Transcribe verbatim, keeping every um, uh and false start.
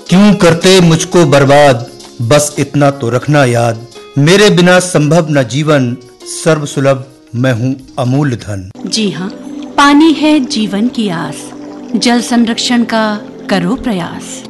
क्यों करते मुझको बर्बाद, बस इतना तो रखना याद, मेरे बिना संभव न जीवन, सर्व सुलभ मैं हूँ अमूल्य धन। जी हाँ, पानी है जीवन की आस, जल संरक्षण का करो प्रयास।